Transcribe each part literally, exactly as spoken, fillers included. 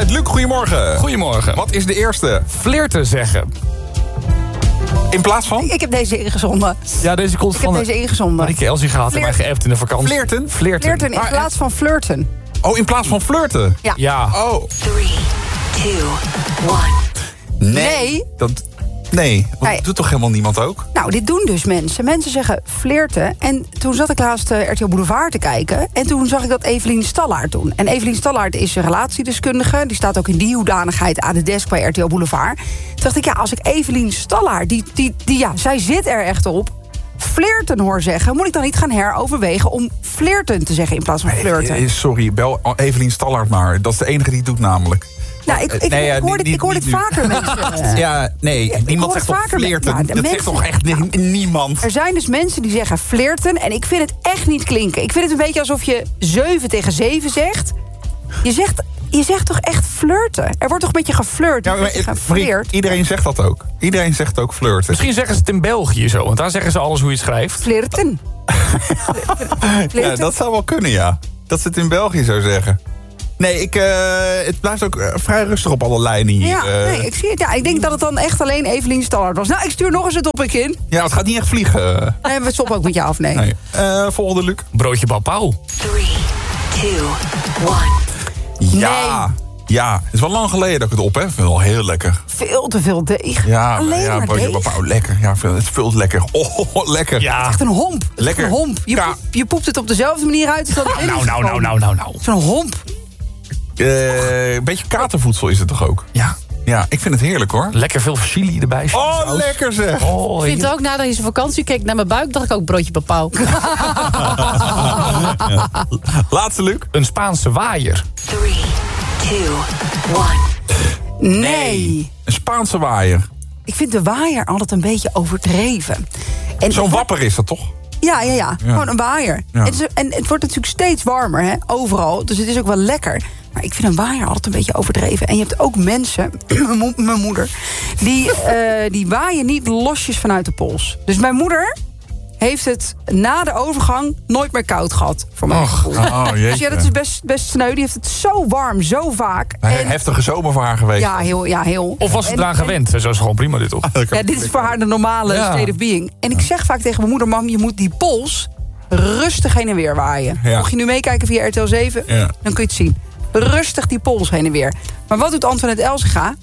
uit. Luc, goedemorgen. Goedemorgen. Wat is de eerste? Flirten zeggen. In plaats van? Ik heb deze ingezonden. Ja, deze komt Ik van... heb deze ingezonden. Marieke Elsie gehad en mij geappt in de vakantie. Flirten? Flirten. Flirten in Maar- plaats van flirten. Oh, in plaats van flirten? Ja. Ja. Oh. Three, two, one. Nee. Dat, nee, dat Nee. doet toch helemaal niemand ook? Nou, dit doen dus mensen. Mensen zeggen flirten. En toen zat ik laatst uh, R T L Boulevard te kijken. En toen zag ik dat Evelien Stallaert doen. En Evelien Stallaert is een relatiedeskundige. Die staat ook in die hoedanigheid aan de desk bij R T L Boulevard. Toen dacht ik, ja, als ik Evelien Stallaert, die, die, die, ja, zij zit er echt op, flirten hoor zeggen, moet ik dan niet gaan heroverwegen om flirten te zeggen in plaats van flirten? Eh, Sorry, bel Evelien Stallaert maar. Dat is de enige die het doet namelijk. Nou, ik, ik, Nee, ja, ik hoor niet- dit, ik hoor niet dit nu. vaker mensen. Ja, nee, ik niemand hoor zegt het toch vaker met- flirten? ja, de dat mensen- zegt toch echt ni- niemand? Er zijn dus mensen die zeggen flirten en ik vind het echt niet klinken. Ik vind het een beetje alsof je zeven tegen zeven zegt. Je zegt, je zegt toch echt flirten? Er wordt toch een beetje geflirt? Ja, een maar, beetje Marieke, geflirt. iedereen zegt dat ook. Iedereen zegt ook flirten. Misschien zeggen ze het in België zo, want daar zeggen ze alles hoe je het schrijft. Flirten. Ja, Flirten. dat zou wel kunnen, ja. Dat ze het in België zou zeggen. Nee, ik, uh, het blijft ook uh, vrij rustig op alle lijnen hier. Ja, Uh, nee, ik zie het. Ja, ik denk dat het dan echt alleen Evelien Stallaert was. Nou, ik stuur nog eens het topic in. ja, het gaat niet echt vliegen. Nee, we stoppen ook met jou af, nee. Nee. Uh, volgende, Luc. Broodje papau. Three, two, one. Ja. Ja, het is wel lang geleden dat ik het op heb. Ik vind het wel heel lekker. Veel te veel deeg. Ja, alleen ja, maar broodje deeg. papau, lekker. Ja, veel- het vult lekker. Oh, lekker. Ja. Echt een homp. Het is Lekker. Een homp. Je, Ka- poep- je poept het op dezelfde manier uit als dat het erin Nou, is nou, nou, gekomen. nou, nou, nou. Zo'n homp. Uh, een beetje katervoedsel is het toch ook? Ja. Ja, ik vind het heerlijk hoor. Lekker veel chili erbij. Oh, saus. lekker zeg. Oh, Ik vind het ook nadat je zijn vakantie keek naar mijn buik, dacht ik ook broodje papau. Laatste, Luc. een Spaanse waaier. Three, two, one. Nee. Een Spaanse waaier. Ik vind de waaier altijd een beetje overdreven. En Zo'n het- wapper is dat toch? Ja, ja, ja. Gewoon een waaier. Ja. En, het is- en het wordt natuurlijk steeds warmer, hè? Overal. Dus het is ook wel lekker. Maar ik vind een waaier altijd een beetje overdreven. En je hebt ook mensen, mijn mo- mijn moeder, die, eh, die waaien niet losjes vanuit de pols. Dus mijn moeder heeft het na de overgang nooit meer koud gehad. Voor mijn gevoel. Oh, Dus jeetje. ja, dat is best, best sneu. Die heeft het zo warm, zo vaak. Een En, heftige zomer voor haar geweest. ja, heel, ja, heel. Of was ze En- eraan gewend? Zo is het gewoon prima dit, toch? Ja, dit is voor haar de normale Ja. state of being. En ik zeg vaak tegen mijn moeder, mam, je moet die pols rustig heen en weer waaien. Ja. Mocht je nu meekijken via R T L zeven, Ja. dan kun je het zien. Rustig die pols heen en weer. Maar wat doet Antoinette Elsinga?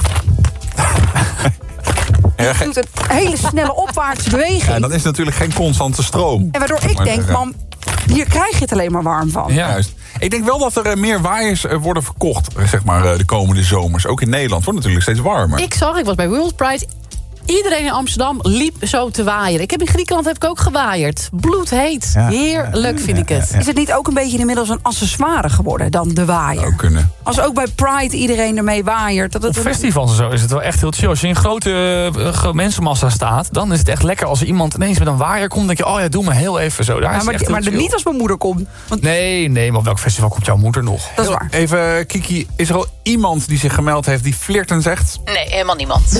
Ja, Die ge- doet een hele snelle opwaartse beweging. ja, dan is het natuurlijk geen constante stroom. En waardoor Zal ik maar denk, zeggen. mam, hier krijg je het alleen maar warm van. Ja. Juist. Ik denk wel dat er eh, meer waaiers eh, worden verkocht, eh, zeg maar, eh, de komende zomers. Ook in Nederland wordt het natuurlijk steeds warmer. Ik zag, ik was bij World Pride. Iedereen in Amsterdam liep zo te waaieren. Ik heb in Griekenland heb ik ook gewaaierd. Bloedheet. Ja. Heerlijk vind ik het. Is het niet ook een beetje inmiddels een accessoire geworden dan de waaier? Zou kunnen. Als ook bij Pride iedereen ermee waaiert. Dat het Op een- festivals en zo is het wel echt heel chill. Als je in een grote uh, gro- mensenmassa staat, dan is het echt lekker. Als er iemand ineens met een waaier komt, denk je, oh ja, doe maar heel even zo. Daar Ja, is het maar echt heel maar chill. niet als mijn moeder komt. Want Nee, nee, maar op welk festival komt jouw moeder nog? dat is waar. Even, Kiki, is er al iemand die zich gemeld heeft die flirten zegt? Nee, helemaal niemand.